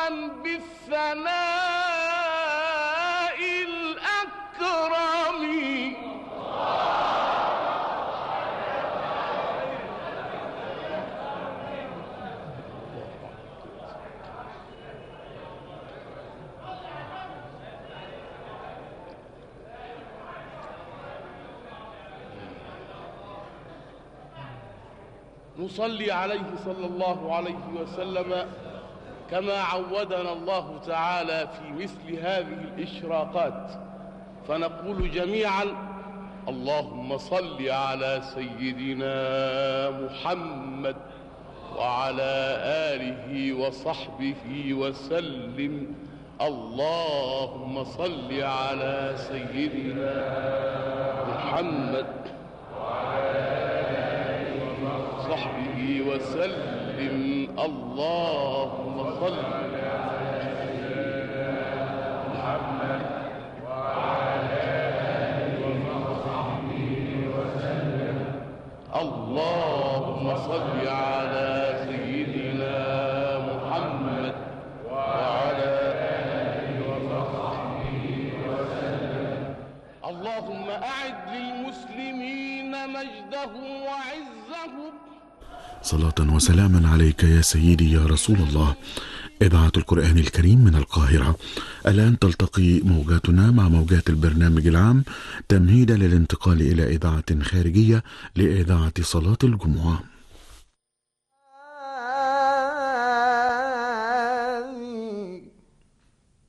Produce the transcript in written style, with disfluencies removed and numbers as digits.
قائما بالثناء الأكرم. نصلي عليه صلى الله عليه وسلم كما عودنا الله تعالى في مثل هذه الإشراقات، فنقول جميعا: اللهم صل على سيدنا محمد وعلى آله وصحبه وسلم. اللهم صل على سيدنا محمد وصحبه وسلم. اللهم صل على سيدنا محمد وعلى آله وصحبه وسلم. اللهم صل على سيدنا محمد وعلى آله وصحبه وسلم. اللهم أعد للمسلمين مجدهم وعزهم. صلاة وسلاما عليك يا سيدي يا رسول الله. إذاعة القرآن الكريم من القاهرة. الآن تلتقي موجاتنا مع موجات البرنامج العام تمهيدا للانتقال إلى إذاعة خارجية لإذاعة صلاة الجمعة.